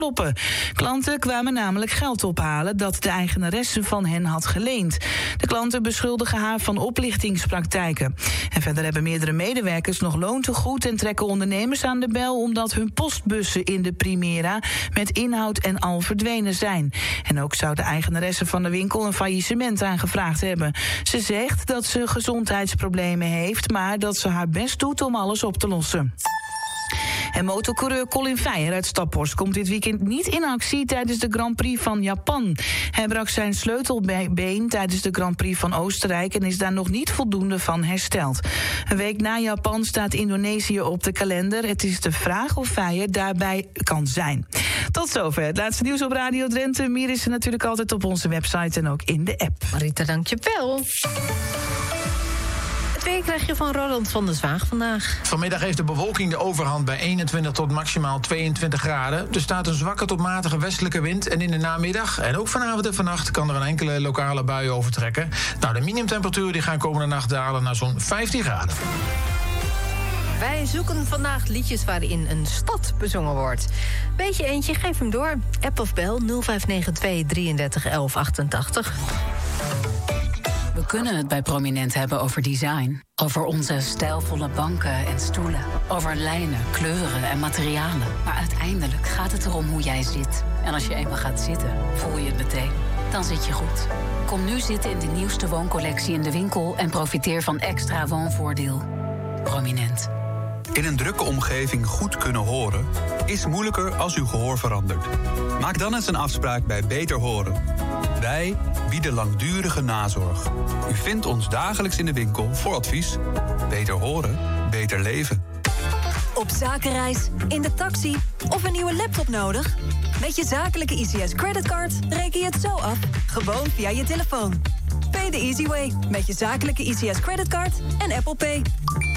kloppen. Klanten kwamen namelijk geld ophalen dat de eigenaresse van hen had geleend. De klanten beschuldigen haar van oplichtingspraktijken. En verder hebben meerdere medewerkers nog loontegoed en trekken ondernemers aan de bel omdat hun postbussen in de Primera met inhoud en al verdwenen zijn. En ook zou de eigenaresse van de winkel een faillissement aangevraagd hebben. Ze zegt dat ze gezondheidsproblemen heeft, maar dat ze haar best doet om alles op te lossen. En motorcoureur Colin Veyer uit Staphorst komt dit weekend niet in actie tijdens de Grand Prix van Japan. Hij brak zijn sleutelbeen tijdens de Grand Prix van Oostenrijk en is daar nog niet voldoende van hersteld. Een week na Japan staat Indonesië op de kalender. Het is de vraag of Veyer daarbij kan zijn. Tot zover het laatste nieuws op Radio Drenthe. Meer is er natuurlijk altijd op onze website en ook in de app. Marita, dankjewel. Het weer krijg je van Roland van der Zwaag vandaag. Vanmiddag heeft de bewolking de overhand bij 21 tot maximaal 22 graden. Er staat een zwakke tot matige westelijke wind. En in de namiddag en ook vanavond en vannacht kan er een enkele lokale bui overtrekken. Nou, de minimumtemperatuur die gaan komende nacht dalen naar zo'n 15 graden. Wij zoeken vandaag liedjes waarin een stad bezongen wordt. Weet je eentje, geef hem door. App of bel 0592 33 11 88. We kunnen het bij Prominent hebben over design. Over onze stijlvolle banken en stoelen. Over lijnen, kleuren en materialen. Maar uiteindelijk gaat het erom hoe jij zit. En als je eenmaal gaat zitten, voel je het meteen. Dan zit je goed. Kom nu zitten in de nieuwste wooncollectie in de winkel en profiteer van extra woonvoordeel. Prominent. In een drukke omgeving goed kunnen horen is moeilijker als uw gehoor verandert. Maak dan eens een afspraak bij Beter Horen. Wij bieden langdurige nazorg. U vindt ons dagelijks in de winkel voor advies. Beter horen, beter leven. Op zakenreis, in de taxi of een nieuwe laptop nodig? Met je zakelijke ICS creditcard reken je het zo af. Gewoon via je telefoon. Pay the easy way met je zakelijke ICS creditcard en Apple Pay.